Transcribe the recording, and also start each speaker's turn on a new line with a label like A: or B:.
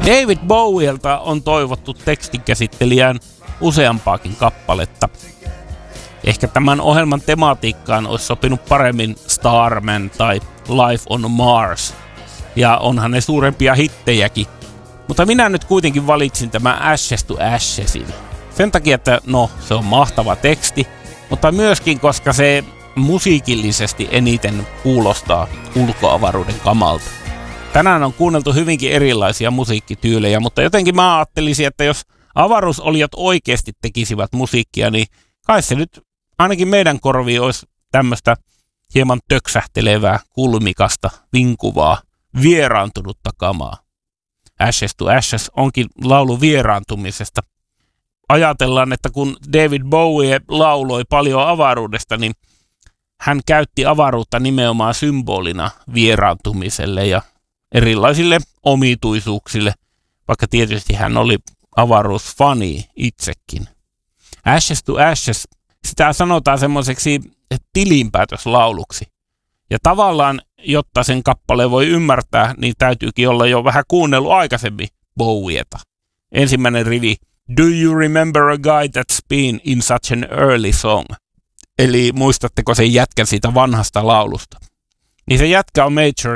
A: David Bowielta on toivottu tekstinkäsittelijään useampaakin kappaletta. Ehkä tämän ohjelman tematiikkaan olisi sopinut paremmin Starman tai Life on Mars. Ja onhan ne suurempia hittejäkin. Mutta minä nyt kuitenkin valitsin tämän Ashes to Ashesin. Sen takia, että se on mahtava teksti, mutta myöskin koska se musiikillisesti eniten kuulostaa ulkoavaruuden kamalta. Tänään on kuunneltu hyvinkin erilaisia musiikkityylejä, mutta jotenkin mä ajattelisin, että jos avaruusolijat oikeasti tekisivät musiikkia, niin kai se nyt ainakin meidän korviin olisi tämmöistä hieman töksähtelevää, kulmikasta, vinkuvaa, vieraantunutta kamaa. Ashes to Ashes onkin laulu vieraantumisesta. Ajatellaan, että kun David Bowie lauloi paljon avaruudesta, niin hän käytti avaruutta nimenomaan symbolina vieraantumiselle ja erilaisille omituisuuksille, vaikka tietysti hän oli avaruusfani itsekin. Ashes to Ashes, sitä sanotaan semmoiseksi tilinpäätöslauluksi. Ja tavallaan, jotta sen kappaleen voi ymmärtää, niin täytyykin olla jo vähän kuunnellut aikaisemmin Bowieta. Ensimmäinen rivi, Do you remember a guy that's been in such an early song? Eli muistatteko sen jätkän siitä vanhasta laulusta? Niin se jätkä on Major